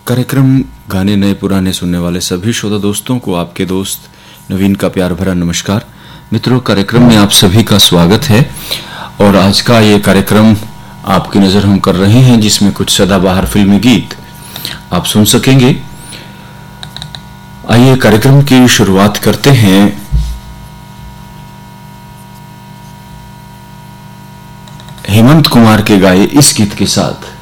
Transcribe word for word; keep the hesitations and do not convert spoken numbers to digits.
कार्यक्रम गाने नए पुराने सुनने वाले सभी श्रोता दोस्तों को आपके दोस्त नवीन का प्यार भरा नमस्कार। मित्रों, कार्यक्रम में आप सभी का स्वागत है और आज का ये कार्यक्रम आपकी नज़र हम कर रहे हैं जिसमें कुछ सदाबहार फिल्मी गीत आप सुन सकेंगे। आइए कार्यक्रम की शुरुआत करते हैं हेमंत कुमार के गाए इस गीत के साथ।